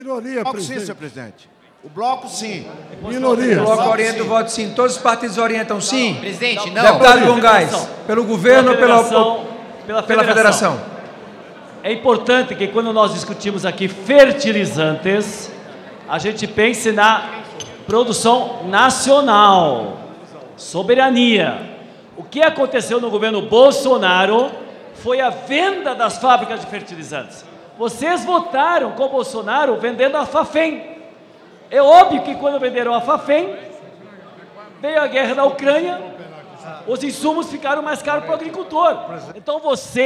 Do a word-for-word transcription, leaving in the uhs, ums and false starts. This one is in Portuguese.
Minoria, o bloco presidente. sim, senhor presidente. O bloco sim. Minoria. O bloco orienta o voto sim. Todos os partidos orientam sim? Presidente, não. Deputado Gongás, pelo governo ou pela, federação, pela, pela federação. federação? É importante que quando nós discutimos aqui fertilizantes, a gente pense na produção nacional, soberania. O que aconteceu no governo Bolsonaro foi a venda das fábricas de fertilizantes. Vocês votaram com o Bolsonaro vendendo a Fafem. É óbvio que quando venderam a Fafem, veio a guerra na Ucrânia, os insumos ficaram mais caros para o agricultor. Então você